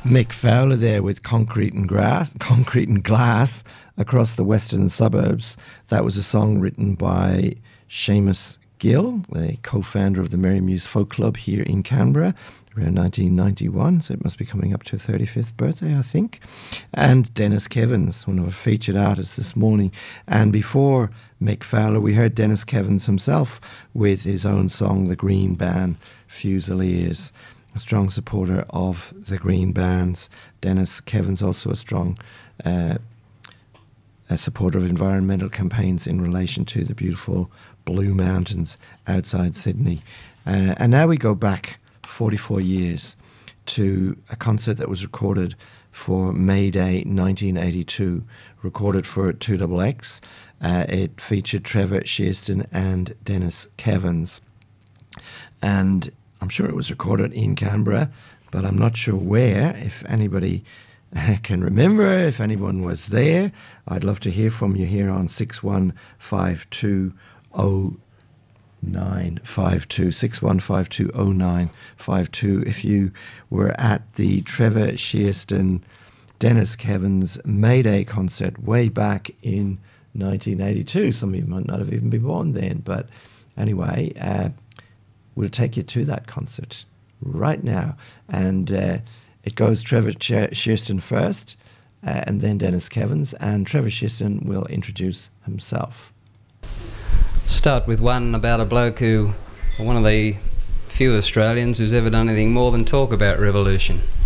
Mick Fowler there with Concrete and Glass across the western suburbs. That was a song written by Seamus Gill, the co-founder of the Merry Muse Folk Club here in Canberra, around 1991, so it must be coming up to 35th birthday, I think. And Dennis Kevins, one of our featured artists this morning. And before Mick Fowler, we heard Dennis Kevins himself with his own song, The Green Band, Fusiliers. A strong supporter of the Green Bands. Dennis Kevins also a strong a supporter of environmental campaigns in relation to the beautiful Blue Mountains outside Sydney. And now we go back 44 years to a concert that was recorded for May Day 1982, recorded for 2XX. It featured Trevor Shearston and Dennis Kevins. And I'm sure it was recorded in Canberra, but I'm not sure where. If anybody can remember, if anyone was there, I'd love to hear from you here on 61520952, if you were at the Trevor Shearston, Dennis Kevins May Day concert way back in 1982. Some of you might not have even been born then, but anyway, we'll take you to that concert right now. And it goes Trevor Shearston first, and then Dennis Kevins, and Trevor Shearston will introduce himself. Start with one about a bloke who, one of the few Australians who's ever done anything more than talk about revolution.